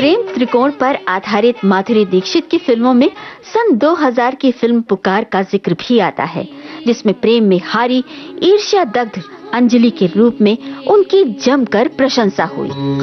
प्रेम त्रिकोण पर आधारित माधुरी दीक्षित की फिल्मों में सन 2000 की फिल्म पुकार का जिक्र भी आता है, जिसमें प्रेम में हारी ईर्ष्या दग्ध अंजलि के रूप में उनकी जमकर प्रशंसा हुई।